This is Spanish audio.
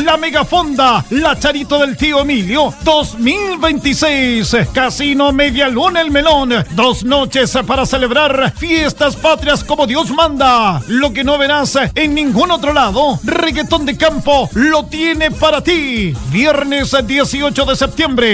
la Megafonda, la Charito del Tío Emilio 2026. Casino Media Luna El Melón. 2 noches para celebrar fiestas patrias como Dios manda. Lo que no verás en ningún otro lado, Reggaetón de Campo lo tiene para ti. Viernes 18 de septiembre.